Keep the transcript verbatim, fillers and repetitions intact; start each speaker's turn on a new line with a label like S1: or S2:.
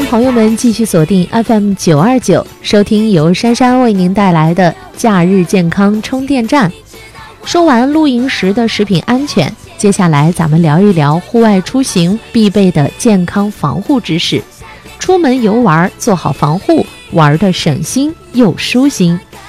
S1: 朋友们继续锁定 F M 九二九，收听由珊珊为您带来的假日健康充电站。说完露营时的食品安全，接下来咱们聊一聊户外出行必备的健康防护知识。出门游玩，做好防护，玩得省心又舒心。